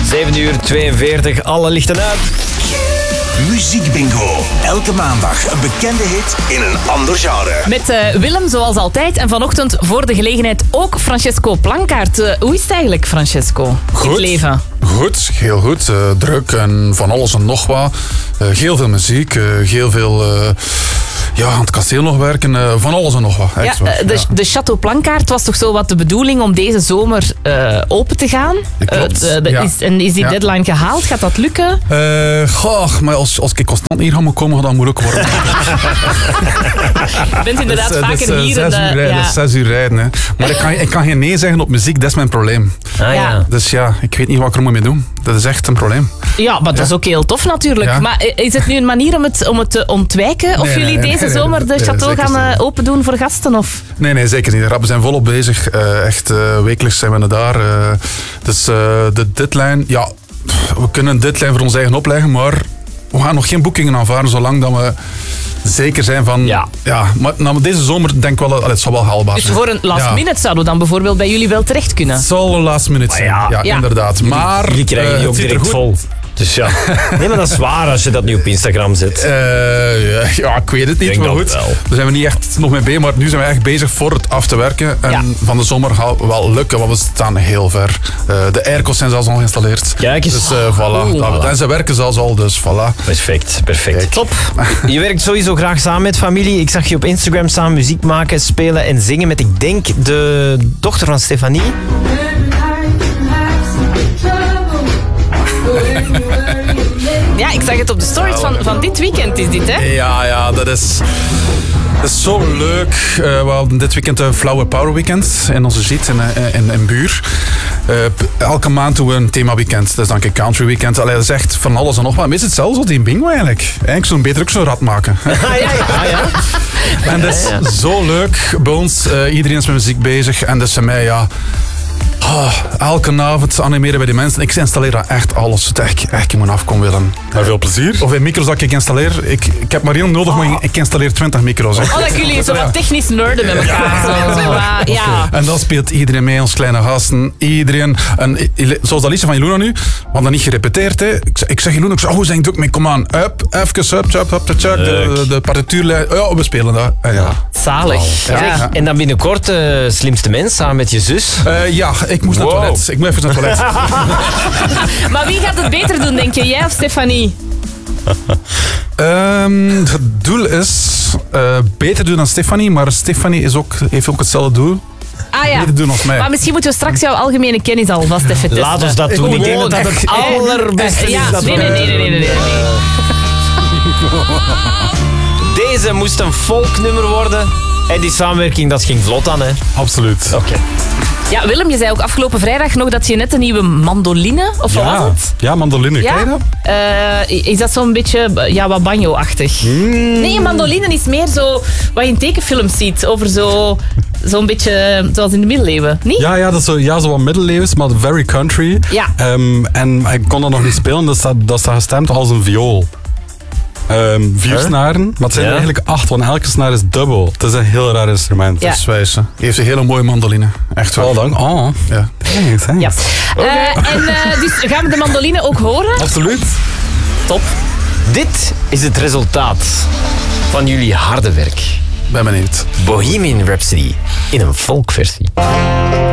7:42, alle lichten uit. Muziek Bingo. Elke maandag een bekende hit in een ander genre. Met Willem, zoals altijd. En vanochtend voor de gelegenheid ook Francesco Plankaart. Hoe is het eigenlijk, Francesco? In het leven? Goed, heel goed. Druk en van alles en nog wat. Heel veel muziek, heel veel... aan het kasteel nog werken, van alles en nog wat. Echt waar. De Château Plankaart was toch zo wat de bedoeling om deze zomer open te gaan? Klopt. Is die deadline gehaald? Gaat dat lukken? Maar als ik constant hier ga moeten komen, gaat dat moeilijk worden. Je bent inderdaad vaker hier. 6 uur rijden. Hè. Maar ik kan geen nee zeggen op muziek, dat is mijn probleem. Ja. Dus ik weet niet wat ik er moet mee doen. Dat is echt een probleem. Ja, maar dat is ook heel tof natuurlijk. Ja. Maar is het nu een manier om het te ontwijken? Of jullie deze zomer de château gaan open doen voor gasten? Of? Nee, zeker niet. We zijn volop bezig. Echt wekelijks zijn we daar. Dus de deadline... Ja, we kunnen een deadline voor ons eigen opleggen, maar we gaan nog geen boekingen aanvaarden zolang dat we zeker zijn van... Ja, maar deze zomer denk ik wel... Het zal wel haalbaar zijn. Dus voor een last minute zouden we dan bijvoorbeeld bij jullie wel terecht kunnen? Het zal een last minute zijn, ja, inderdaad. Maar jullie krijgen die ook direct vol. Dus ja. Nee, maar dat is waar als je dat nu op Instagram zet. Ik weet het niet, maar goed. Daar zijn we niet echt nog mee bezig, maar nu zijn we echt bezig voor het af te werken. En van de zomer gaat het wel lukken, want we staan heel ver. De airco's zijn zelfs al geïnstalleerd. Kijk eens. Dus voilà. En ze werken zelfs al, dus voilà. Perfect. Kijk. Top. Je werkt sowieso graag samen met familie. Ik zag je op Instagram samen muziek maken, spelen en zingen met, ik denk, de dochter van Stefanie. Ja, ik zag het op de stories van dit weekend is dit, hè? Ja, dat is zo leuk. We hadden dit weekend een Flower Power Weekend in onze giet in Buur. Elke maand doen we een thema weekend. Dat is dan een country weekend. Allee, dat is echt van alles en nog wat. Maar is het zelfs als die bingo eigenlijk. Eigenlijk zo'n beter ook zo'n rad maken. Ja. En dat is zo leuk. Bij ons, iedereen is met muziek bezig. En dat is voor mij, elke avond animeren bij die mensen. Ik installeer dan echt alles. Het echt je moet afkomen, Willem. Veel plezier. Hoeveel micro's dat ik installeer. Ik heb maar één nodig, maar ik installeer 20 micro's. Dat jullie zo wat technisch nerden met elkaar. En dan speelt iedereen mee, ons kleine gasten. Iedereen. En, zoals dat liedje van Iluna nu. We hadden dat niet gerepeteerd. Hè. Ik zeg Iluna, hoe zeg ik het ook mee? Kom aan, de partituurlijn. Ja, we spelen dat. Zalig. Ja. En dan binnenkort slimste mens samen met je zus. Ik moest naar het toilet. Ik moet even naar het toilet. Maar wie gaat het beter doen, denk je? Jij of Stefanie? Het doel is beter doen dan Stefanie, maar Stefanie heeft ook hetzelfde doel. Beter doen als mij. Maar misschien moeten we straks jouw algemene kennis alvast even testen. Laat ons dat doen. Ik denk dat het allerbeste is. Nee. Deze moest een folknummer worden. En die samenwerking, dat ging vlot aan, hè? Absoluut. Oké. Ja, Willem, je zei ook afgelopen vrijdag nog dat je net een nieuwe mandoline, of wat was het? Ja, mandoline, ken je dat? Is dat zo'n beetje wat banjo-achtig? Nee, een mandoline is meer zo wat je in tekenfilms ziet, over zo'n beetje zoals in de middeleeuwen, niet? Ja, dat is zo wat middeleeuws, maar very country. Ja. En ik kon dat nog niet spelen, dat staat gestemd als een viool. 4 snaren, maar het zijn er eigenlijk 8, want elke snaar is dubbel. Het is een heel raar instrument. Ja. Dat is wijs. Hij heeft een hele mooie mandoline. Echt wel. Dank. Ja. Thanks. Ja. Dus gaan we de mandoline ook horen? Absoluut. Top. Dit is het resultaat van jullie harde werk. Ben benieuwd. Bohemian Rhapsody in een folkversie.